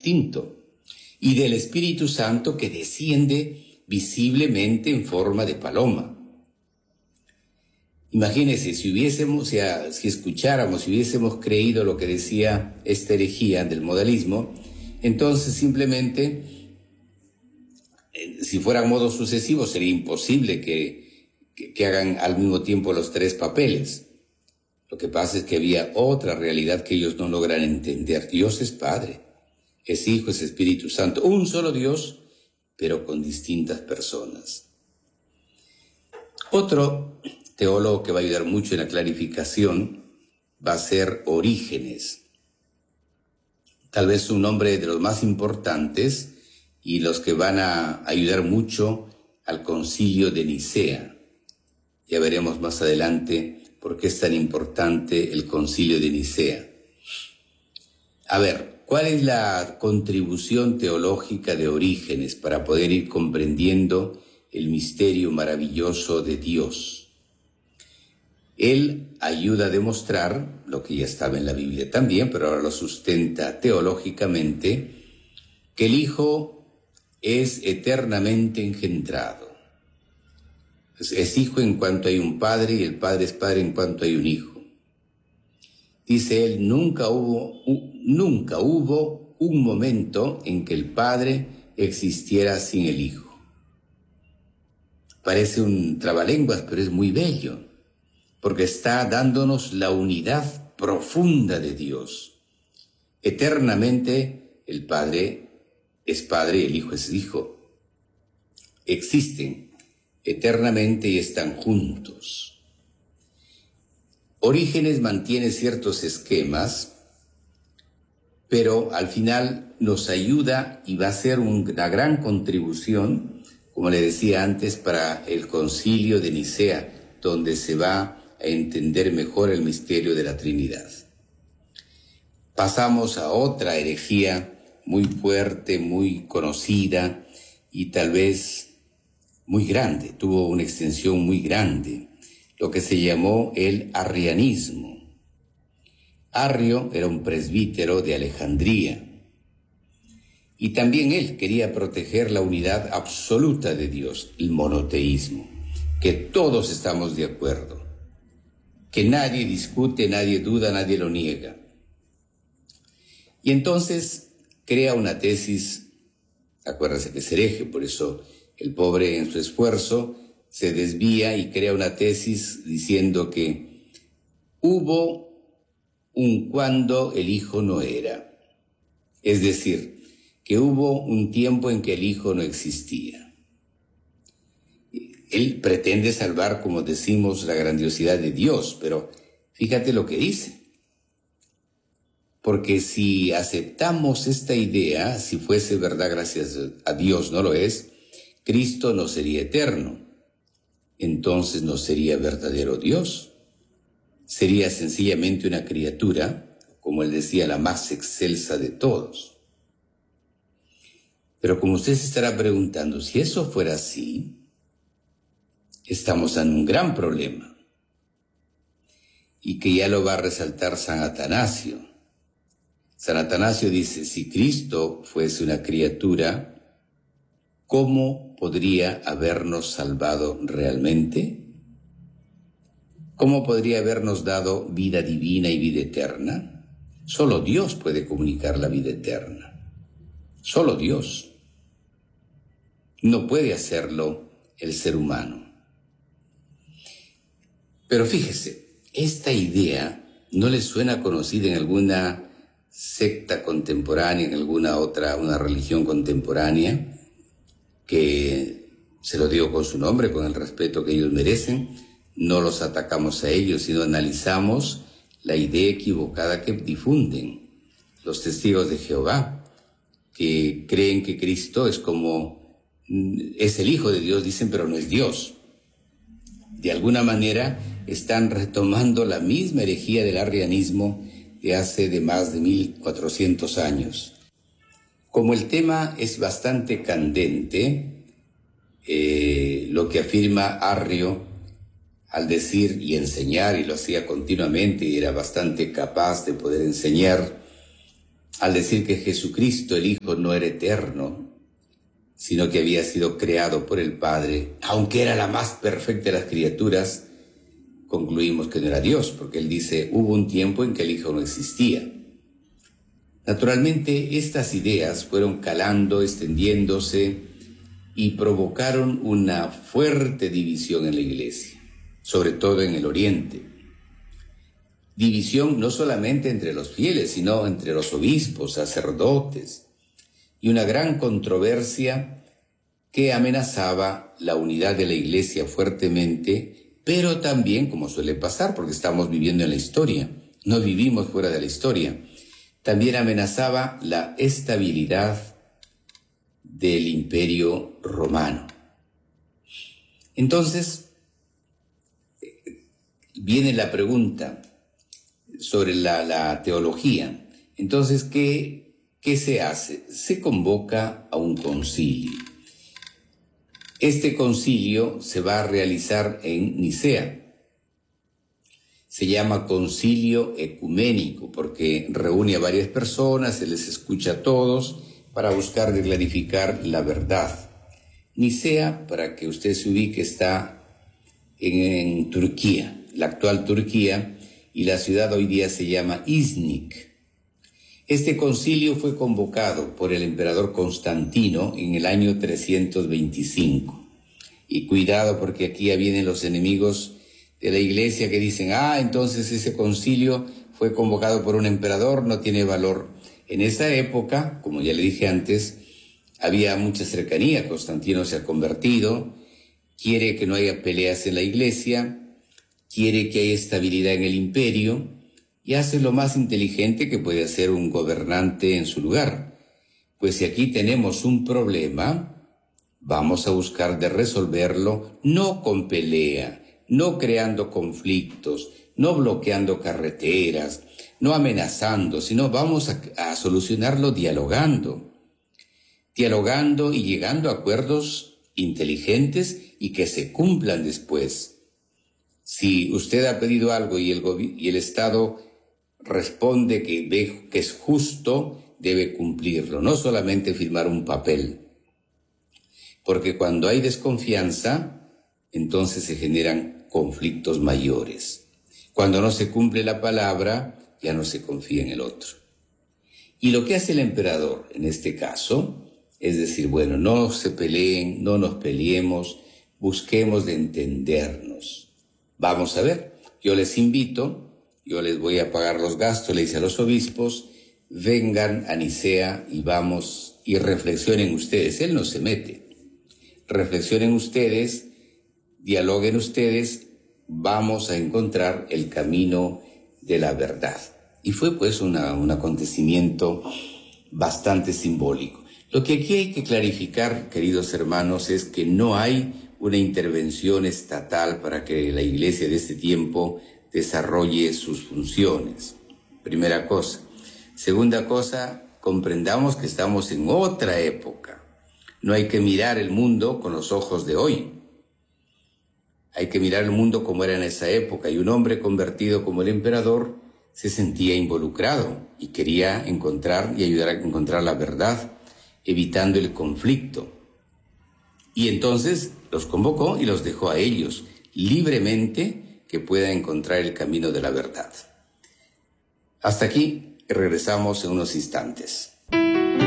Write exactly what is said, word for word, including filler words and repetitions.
distinto, y del Espíritu Santo que desciende visiblemente en forma de paloma. Imagínense, si hubiésemos, o sea, si escucháramos, si hubiésemos creído lo que decía esta herejía del modalismo, entonces simplemente, eh, si fueran modos sucesivos, sería imposible que, que, que hagan al mismo tiempo los tres papeles. Lo que pasa es que había otra realidad que ellos no logran entender. Dios es Padre, es Hijo, es Espíritu Santo, un solo Dios, pero con distintas personas. Otro teólogo que va a ayudar mucho en la clarificación va a ser Orígenes. Tal vez un nombre de los más importantes y los que van a ayudar mucho al Concilio de Nicea. Ya veremos más adelante por qué es tan importante el Concilio de Nicea. A ver, ¿cuál es la contribución teológica de Orígenes para poder ir comprendiendo el misterio maravilloso de Dios? Él ayuda a demostrar lo que ya estaba en la Biblia también, pero ahora lo sustenta teológicamente, que el Hijo es eternamente engendrado. Es hijo en cuanto hay un padre y el padre es padre en cuanto hay un hijo. Dice él, nunca hubo, nunca hubo un momento en que el padre existiera sin el hijo. Parece un trabalenguas, pero es muy bello, porque está dándonos la unidad profunda de Dios. Eternamente el Padre es Padre y el Hijo es Hijo. Existen eternamente y están juntos. Orígenes mantiene ciertos esquemas, pero al final nos ayuda y va a ser una gran contribución, como le decía antes, para el Concilio de Nicea, donde se va a entender mejor el misterio de la Trinidad. Pasamos a otra herejía muy fuerte, muy conocida y tal vez muy grande, tuvo una extensión muy grande, lo que se llamó el arrianismo. Arrio era un presbítero de Alejandría y también él quería proteger la unidad absoluta de Dios, el monoteísmo, que todos estamos de acuerdo, que nadie discute, nadie duda, nadie lo niega. Y entonces crea una tesis, acuérdense que es hereje, por eso el pobre en su esfuerzo se desvía y crea una tesis diciendo que hubo un cuando el hijo no era. Es decir, que hubo un tiempo en que el hijo no existía. Él pretende salvar, como decimos, la grandiosidad de Dios, pero fíjate lo que dice. Porque si aceptamos esta idea, si fuese verdad gracias a Dios, no lo es, Cristo no sería eterno. Entonces no sería verdadero Dios. Sería sencillamente una criatura, como él decía, la más excelsa de todos. Pero como usted se estará preguntando, si eso fuera así, estamos en un gran problema, y que ya lo va a resaltar San Atanasio. San Atanasio dice, si Cristo fuese una criatura, ¿cómo podría habernos salvado realmente? ¿Cómo podría habernos dado vida divina y vida eterna? Solo Dios puede comunicar la vida eterna. Solo Dios. No puede hacerlo el ser humano. Pero fíjese, esta idea no le suena conocida en alguna secta contemporánea, en alguna otra, una religión contemporánea, que se lo digo con su nombre, con el respeto que ellos merecen. No los atacamos a ellos, sino analizamos la idea equivocada que difunden los testigos de Jehová, que creen que Cristo es como, es el Hijo de Dios, dicen, pero no es Dios. De alguna manera están retomando la misma herejía del arrianismo de hace de más de mil cuatrocientos años. Como el tema es bastante candente, eh, lo que afirma Arrio al decir y enseñar, y lo hacía continuamente y era bastante capaz de poder enseñar, al decir que Jesucristo el Hijo no era eterno, sino que había sido creado por el Padre, aunque era la más perfecta de las criaturas, concluimos que no era Dios, porque él dice, hubo un tiempo en que el Hijo no existía. Naturalmente, estas ideas fueron calando, extendiéndose y provocaron una fuerte división en la Iglesia, sobre todo en el Oriente. División no solamente entre los fieles, sino entre los obispos, sacerdotes, y una gran controversia que amenazaba la unidad de la Iglesia fuertemente, pero también, como suele pasar, porque estamos viviendo en la historia, no vivimos fuera de la historia, también amenazaba la estabilidad del Imperio Romano. Entonces, viene la pregunta sobre la, la teología. Entonces, ¿qué, qué se hace? Se convoca a un concilio. Este concilio se va a realizar en Nicea. Se llama concilio ecuménico porque reúne a varias personas, se les escucha a todos para buscar de clarificar la verdad. Nicea, para que usted se ubique, está en, en Turquía, la actual Turquía, y la ciudad hoy día se llama Iznik. Este concilio fue convocado por el emperador Constantino en el año trescientos veinticinco. Y cuidado, porque aquí ya vienen los enemigos de la Iglesia que dicen, ah, entonces ese concilio fue convocado por un emperador, no tiene valor. En esa época, como ya le dije antes, había mucha cercanía, Constantino se ha convertido, quiere que no haya peleas en la Iglesia, quiere que haya estabilidad en el imperio y hace lo más inteligente que puede hacer un gobernante en su lugar. Pues si aquí tenemos un problema, vamos a buscar de resolverlo no con pelea, no creando conflictos, no bloqueando carreteras, no amenazando, sino vamos a, a solucionarlo dialogando, dialogando y llegando a acuerdos inteligentes y que se cumplan después. Si usted ha pedido algo y el, y el Estado responde que ve que es justo, debe cumplirlo, no solamente firmar un papel. Porque cuando hay desconfianza, entonces se generan conflictos mayores. Cuando no se cumple la palabra, ya no se confía en el otro. Y lo que hace el emperador en este caso es decir, bueno, no se peleen, no nos peleemos, busquemos de entendernos. Vamos a ver, yo les invito, yo les voy a pagar los gastos, le dice a los obispos, vengan a Nicea y vamos y reflexionen ustedes. Él no se mete. Reflexionen ustedes, dialoguen ustedes, vamos a encontrar el camino de la verdad. Y fue pues una, un acontecimiento bastante simbólico. Lo que aquí hay que clarificar, queridos hermanos, es que no hay una intervención estatal para que la Iglesia de este tiempo desarrolle sus funciones. Primera cosa. Segunda cosa, comprendamos que estamos en otra época. No hay que mirar el mundo con los ojos de hoy. Hay que mirar el mundo como era en esa época. Y un hombre convertido como el emperador se sentía involucrado y quería encontrar y ayudar a encontrar la verdad, evitando el conflicto. Y entonces los convocó y los dejó a ellos libremente que puedan encontrar el camino de la verdad. Hasta aquí, regresamos en unos instantes.